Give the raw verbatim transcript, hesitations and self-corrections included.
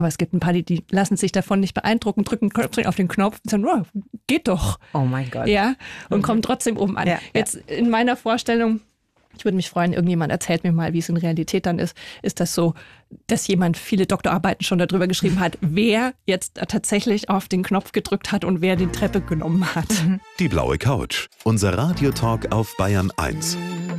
Aber es gibt ein paar, die, die lassen sich davon nicht beeindrucken, drücken auf den Knopf und sagen, oh, geht doch. Oh mein Gott. Ja, und mhm. kommen trotzdem oben an. Ja, Jetzt ja. in meiner Vorstellung, ich würde mich freuen, irgendjemand erzählt mir mal, wie es in Realität dann ist, ist das so, dass jemand viele Doktorarbeiten schon darüber geschrieben hat, wer jetzt tatsächlich auf den Knopf gedrückt hat und wer die Treppe genommen hat. Die blaue Couch, unser Radiotalk auf Bayern eins.